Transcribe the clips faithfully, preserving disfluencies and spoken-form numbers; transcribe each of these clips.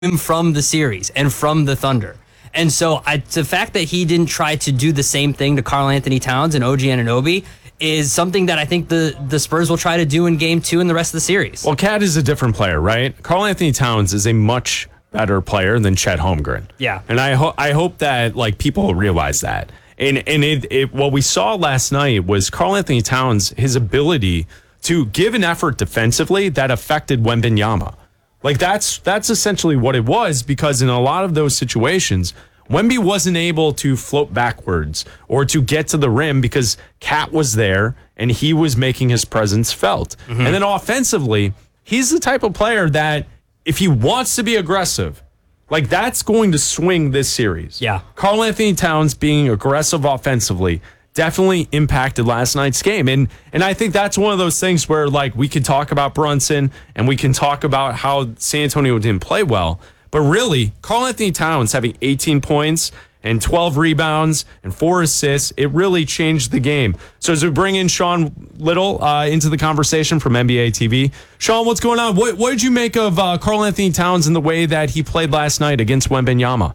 him from the series and from the Thunder. And so I, the fact that he didn't try to do the same thing to Karl Anthony Towns and O G Anunoby is something that I think the, the Spurs will try to do in game two and the rest of the series. Well, Cat is a different player, right? Karl Anthony Towns is a much better player than Chet Holmgren. Yeah. And I, ho- I hope that like people realize that. And, and it, it, what we saw last night was Karl Anthony Towns, his ability to give an effort defensively that affected Wembanyama. Like that's that's essentially what it was, because in a lot of those situations, Wemby wasn't able to float backwards or to get to the rim because Cat was there and he was making his presence felt. Mm-hmm. And then offensively, he's the type of player that if he wants to be aggressive, like that's going to swing this series. Yeah. Karl Anthony Towns being aggressive offensively definitely impacted last night's game. And and I think that's one of those things where like we can talk about Brunson and we can talk about how San Antonio didn't play well. But really, Karl Anthony Towns having eighteen points and twelve rebounds and four assists, it really changed the game. So as we bring in Sean Little uh, into the conversation from N B A T V. Sean, what's going on? What, what did you make of uh, Karl Anthony Towns and the way that he played last night against Wembanyama?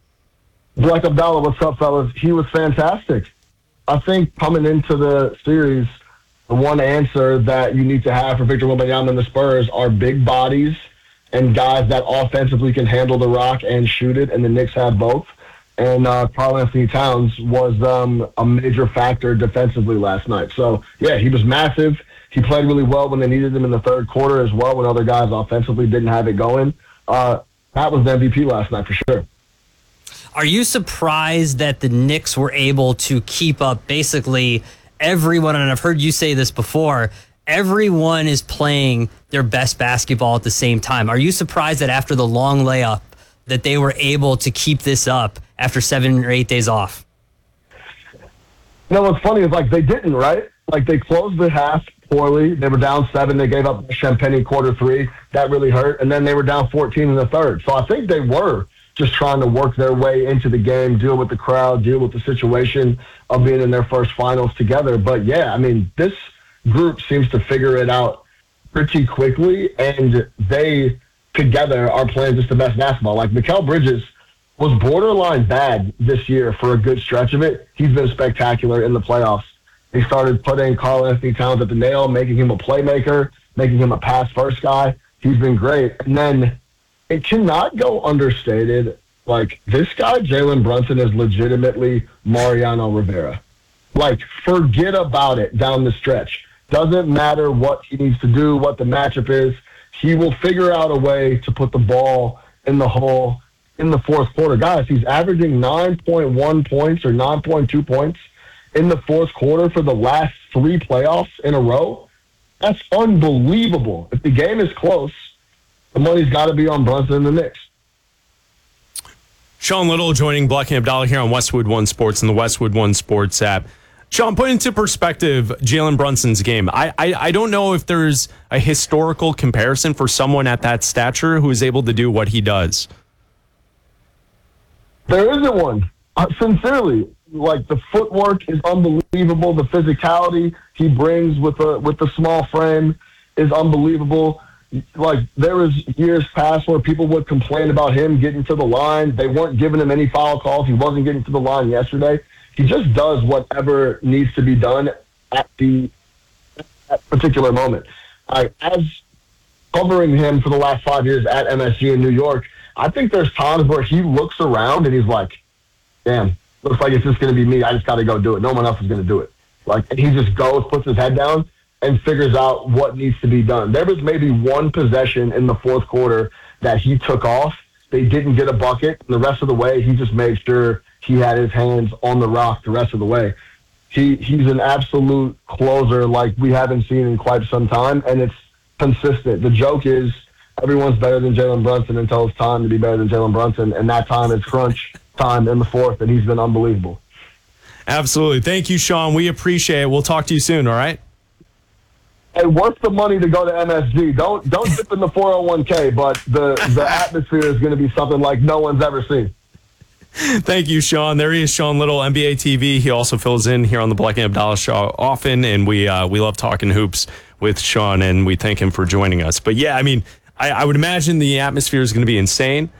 Black Abdallah, what's up, fellas? He was fantastic. I think coming into the series, the one answer that you need to have for Victor Wembanyama and the Spurs are big bodies and guys that offensively can handle the rock and shoot it, and the Knicks have both. And uh, Karl Anthony Towns was um, a major factor defensively last night. So, yeah, he was massive. He played really well when they needed him in the third quarter as well, when other guys offensively didn't have it going. Uh, that was the M V P last night for sure. Are you surprised that the Knicks were able to keep up basically everyone, and I've heard you say this before, everyone is playing their best basketball at the same time? Are you surprised that after the long layup that they were able to keep this up after seven or eight days off? No, what's funny is, like, they didn't, right? Like, they closed the half poorly. They were down seven. They gave up Champagny quarter three. That really hurt. And then they were down fourteen in the third. So I think they were just trying to work their way into the game, deal with the crowd, deal with the situation of being in their first finals together. But, yeah, I mean, this group seems to figure it out pretty quickly, and they together are playing just the best basketball. Like, Mikal Bridges was borderline bad this year for a good stretch of it. He's been spectacular in the playoffs. They started putting Karl Anthony Towns at the nail, making him a playmaker, making him a pass-first guy. He's been great. And then it cannot go understated, like, this guy, Jalen Brunson, is legitimately Mariano Rivera. Like, forget about it down the stretch. Doesn't matter what he needs to do, what the matchup is. He will figure out a way to put the ball in the hole in the fourth quarter. Guys, he's averaging nine point one points or nine point two points in the fourth quarter for the last three playoffs in a row. That's unbelievable. If the game is close, the money's got to be on Brunson and the Knicks. Sean Little joining Black and Abdallah here on Westwood One Sports and the Westwood One Sports app. Sean, put into perspective Jalen Brunson's game. I, I I don't know if there's a historical comparison for someone at that stature who is able to do what he does. There isn't one. Uh, sincerely, like, the footwork is unbelievable. The physicality he brings with a with the small frame is unbelievable. Like, there was years past where people would complain about him getting to the line. They weren't giving him any foul calls. He wasn't getting to the line yesterday. He just does whatever needs to be done at the at particular moment. I, as covering him for the last five years at M S G in New York, I think there's times where he looks around and he's like, damn, looks like it's just going to be me. I just got to go do it. No one else is going to do it. Like, and he just goes, puts his head down, and figures out what needs to be done. There was maybe one possession in the fourth quarter that he took off. They didn't get a bucket. And the rest of the way, he just made sure he had his hands on the rock the rest of the way. He He's an absolute closer like we haven't seen in quite some time, and it's consistent. The joke is everyone's better than Jalen Brunson until it's time to be better than Jalen Brunson, and that time is crunch time in the fourth, and he's been unbelievable. Absolutely. Thank you, Sean. We appreciate it. We'll talk to you soon, all right? Hey, worth the money to go to M S G. Don't don't dip in the four oh one k, but the, the atmosphere is going to be something like no one's ever seen. Thank you, Sean. There he is, Sean Little, N B A T V. He also fills in here on the Black and Abdallah show often, and we uh, we love talking hoops with Sean, and we thank him for joining us. But, yeah, I mean, I, I would imagine the atmosphere is going to be insane.